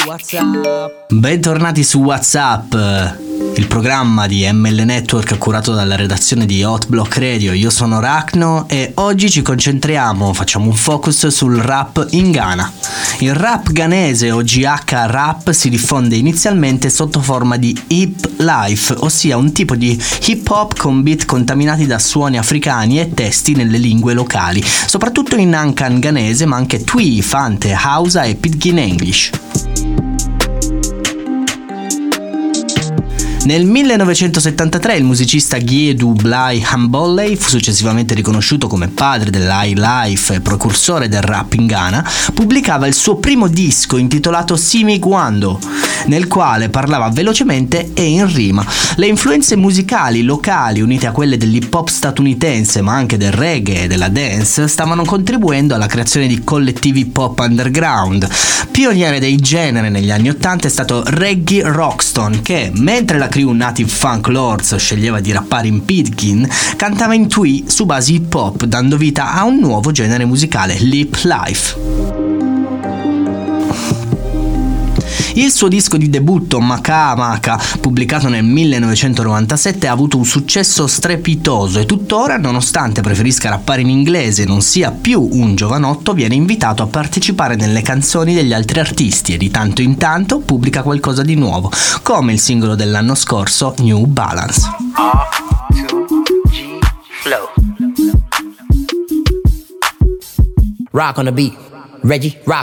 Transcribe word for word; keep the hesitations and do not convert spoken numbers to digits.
WhatsApp. Bentornati su WhatsApp, il programma di M L Network curato dalla redazione di Hot Block Radio. Io sono Rachno e oggi ci concentriamo, facciamo un focus sul rap in Ghana. Il rap ghanese o G H rap si diffonde inizialmente sotto forma di hip life, ossia un tipo di hip hop con beat contaminati da suoni africani e testi nelle lingue locali, soprattutto in Nankan ghanese, ma anche Twi, Fante, Hausa e Pidgin English. Nel millenovecentosettantatré il musicista Gyedu Blai Hambolley fu successivamente riconosciuto come padre dell'high life e precursore del rap in Ghana. Pubblicava il suo primo disco intitolato Simi Gwando, nel quale parlava velocemente e in rima. Le influenze musicali locali, unite a quelle dell'hip hop statunitense ma anche del reggae e della dance, stavano contribuendo alla creazione di collettivi pop underground. Pioniere dei generi negli anni ottanta è stato Reggie Rockston, che mentre la crew Native Funk Lords sceglieva di rappare in Pidgin, cantava in Twi su basi hip hop, dando vita a un nuovo genere musicale, l'hip life. Il suo disco di debutto Maka Maka, pubblicato nel millenovecentonovantasette, ha avuto un successo strepitoso e tuttora, nonostante preferisca rappare in inglese e non sia più un giovanotto, viene invitato a partecipare nelle canzoni degli altri artisti e di tanto in tanto pubblica qualcosa di nuovo, come il singolo dell'anno scorso New Balance. R two G Flow. Rock on the beat, Reggie, rock